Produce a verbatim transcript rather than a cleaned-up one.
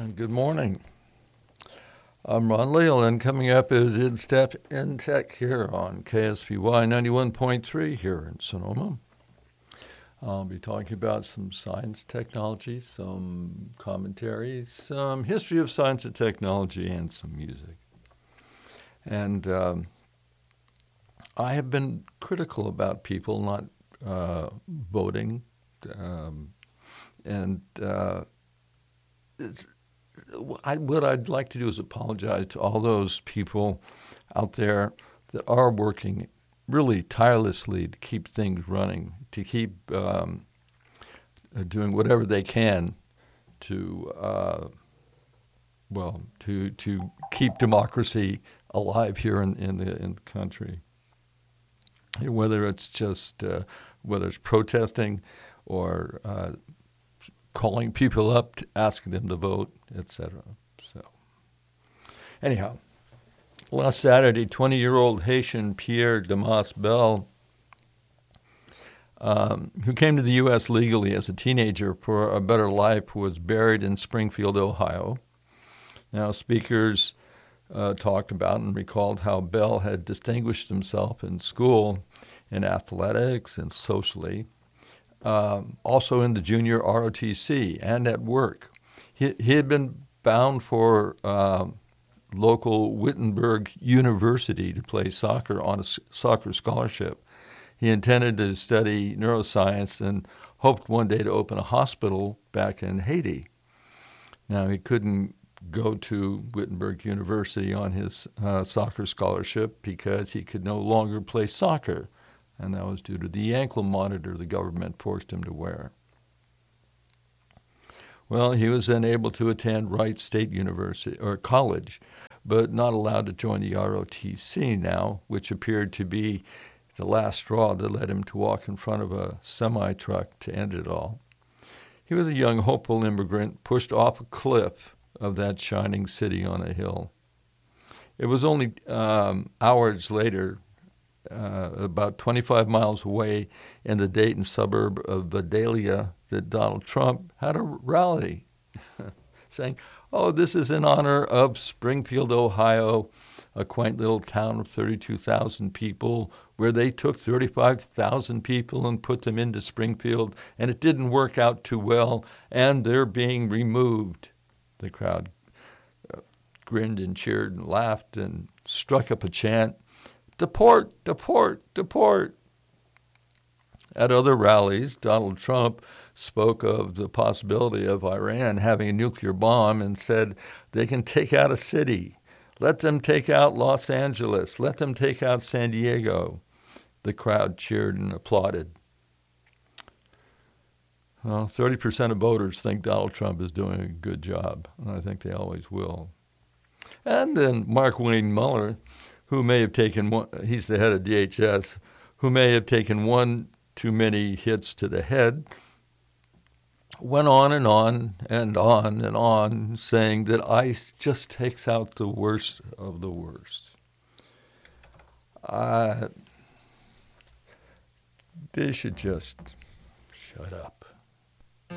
And good morning. I'm Ron Leal, and coming up is In Step in Tech here on K S V Y ninety-one point three here in Sonoma. I'll be talking about some science technology, some commentary, some history of science and technology, and some music. And um, I have been critical about people not uh, voting, um, and uh, it's, I, what I'd like to do is apologize to all those people out there that are working really tirelessly to keep things running, to keep um, doing whatever they can to, uh, well, to to keep democracy alive here in, in the in the country. Whether it's just uh, whether it's protesting or uh, calling people up, to asking them to vote, et cetera. So, anyhow, last Saturday, twenty-year-old Haitian Pierre Damas Bell, um, who came to the U S legally as a teenager for a better life, was buried in Springfield, Ohio. Now, speakers uh, talked about and recalled how Bell had distinguished himself in school, in athletics, and socially. Um, also in the junior R O T C and at work. He, he had been bound for um, local Wittenberg University to play soccer on a s- soccer scholarship. He intended to study neuroscience and hoped one day to open a hospital back in Haiti. Now, he couldn't go to Wittenberg University on his uh, soccer scholarship because he could no longer play soccer, and that was due to the ankle monitor the government forced him to wear. Well, he was then able to attend Wright State University or college, but not allowed to join the R O T C now, which appeared to be the last straw that led him to walk in front of a semi-truck to end it all. He was a young, hopeful immigrant pushed off a cliff of that shining city on a hill. It was only um, hours later, Uh, about twenty-five miles away in the Dayton suburb of Vidalia, that Donald Trump had a rally saying, oh, this is in honor of Springfield, Ohio, a quaint little town of thirty-two thousand people, where they took thirty-five thousand people and put them into Springfield, and it didn't work out too well, and they're being removed. The crowd uh, grinned and cheered and laughed and struck up a chant, deport, deport, deport. At other rallies, Donald Trump spoke of the possibility of Iran having a nuclear bomb and said they can take out a city. Let them take out Los Angeles. Let them take out San Diego. The crowd cheered and applauded. Well, thirty percent of voters think Donald Trump is doing a good job, and I think they always will. And then Mark Wayne Mueller, who may have taken one, he's the head of D H S, who may have taken one too many hits to the head, went on and on and on and on, saying that ICE just takes out the worst of the worst. Uh, they should just shut up.